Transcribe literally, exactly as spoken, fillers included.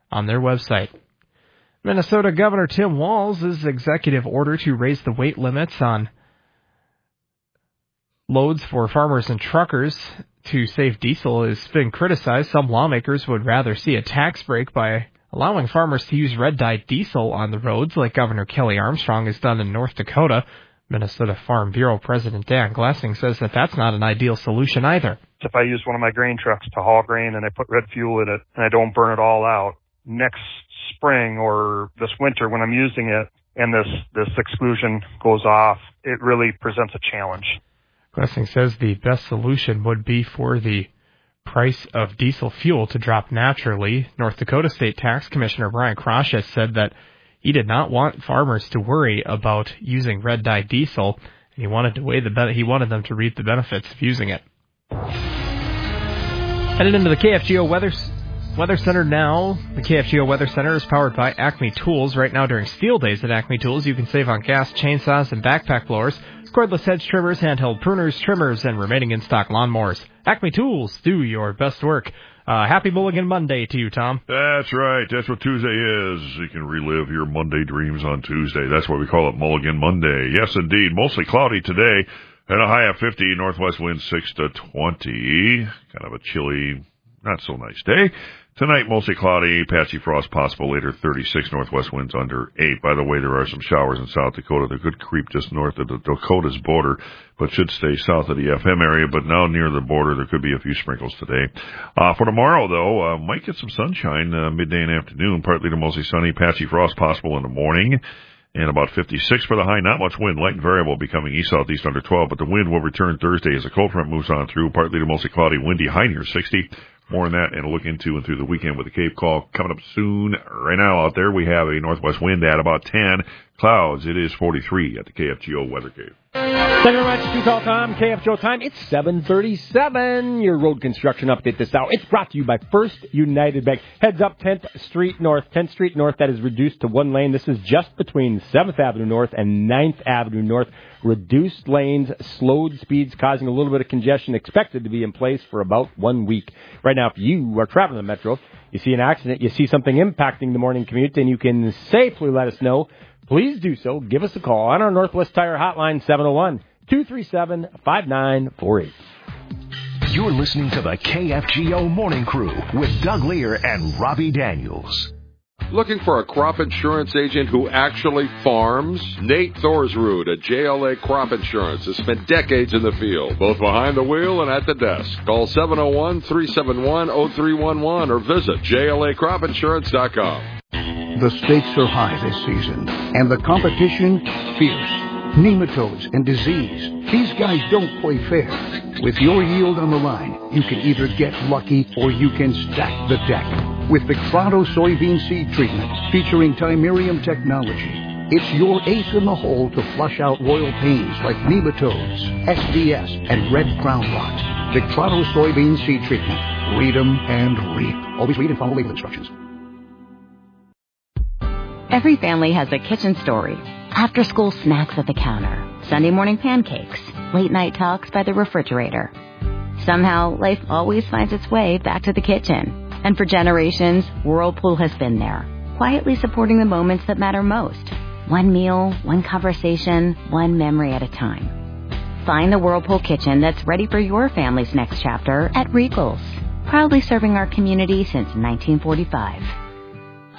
on their website. Minnesota Governor Tim Walz's executive order to raise the weight limits on loads for farmers and truckers to save diesel has been criticized. Some lawmakers would rather see a tax break by allowing farmers to use red-dye diesel on the roads like Governor Kelly Armstrong has done in North Dakota. Minnesota Farm Bureau President Dan Glessing says that that's not an ideal solution either. If I use one of my grain trucks to haul grain and I put red fuel in it and I don't burn it all out, next spring or this winter when I'm using it and this, this exclusion goes off, it really presents a challenge. Glessing says the best solution would be for the price of diesel fuel to drop naturally. North Dakota State Tax Commissioner Brian Kroschus said that he did not want farmers to worry about using red-dye diesel, and he wanted to weigh the be- he wanted them to reap the benefits of using it. Headed into the K F G O Weather Weather Center now. The K F G O Weather Center is powered by Acme Tools. Right now during Steel Days at Acme Tools, you can save on gas, chainsaws, and backpack blowers, cordless hedge trimmers, handheld pruners, trimmers, and remaining in-stock lawnmowers. Acme Tools, do your best work. Uh, happy Mulligan Monday to you, Tom. That's right. That's what Tuesday is. You can relive your Monday dreams on Tuesday. That's why we call it Mulligan Monday. Yes, indeed. Mostly cloudy today and a high of fifty. Northwest wind six to twenty. Kind of a chilly, not so nice day. Tonight, mostly cloudy, patchy frost possible later, thirty-six, northwest winds under eight. By the way, there are some showers in South Dakota. They could creep just north of the Dakota's border, but should stay south of the F M area. But now near the border, there could be a few sprinkles today. Uh, for tomorrow, though, uh, might get some sunshine uh, midday and afternoon, partly to mostly sunny, patchy frost possible in the morning. And about fifty-six for the high. Not much wind. Light and variable becoming east-southeast under twelve, but the wind will return Thursday as a cold front moves on through, partly to mostly cloudy, windy, high near sixty. More on that and a look into and through the weekend with the Cape Call coming up soon. Right now out there, we have a northwest wind at about ten. Clouds, it is forty-three at the K F G O Weather Cave. Thank you very much. Two call time, K F G O time. It's seven thirty-seven. Your road construction update this hour. It's brought to you by First United Bank. Heads up tenth Street North. tenth Street North, that is reduced to one lane. This is just between seventh Avenue North and ninth Avenue North. Reduced lanes, slowed speeds, causing a little bit of congestion, expected to be in place for about one week. Right now, if you are traveling the Metro, you see an accident, you see something impacting the morning commute, and you can safely let us know, please do so. Give us a call on our Northwest Tire hotline, seven oh one, two three seven, five nine four eight. You're listening to the K F G O Morning Crew with Doug Lear and Robbie Daniels. Looking for a crop insurance agent who actually farms? Nate Thorsrud at J L A Crop Insurance has spent decades in the field, both behind the wheel and at the desk. Call seven oh one, three seven one, oh three one one or visit J L A crop insurance dot com. The stakes are high this season, and the competition fierce. Nematodes and disease. These guys don't play fair. With your yield on the line, you can either get lucky or you can stack the deck. With the Clado soybean seed treatment featuring Timerium technology, it's your ace in the hole to flush out royal pains like nematodes, S D S, and red crown rots. The Clado soybean seed treatment. Read them and reap. Always read and follow label instructions. Every family has a kitchen story. After-school snacks at the counter, Sunday morning pancakes, late-night talks by the refrigerator. Somehow, life always finds its way back to the kitchen. And for generations, Whirlpool has been there, quietly supporting the moments that matter most. One meal, one conversation, one memory at a time. Find the Whirlpool kitchen that's ready for your family's next chapter at Regals. Proudly serving our community since nineteen forty-five.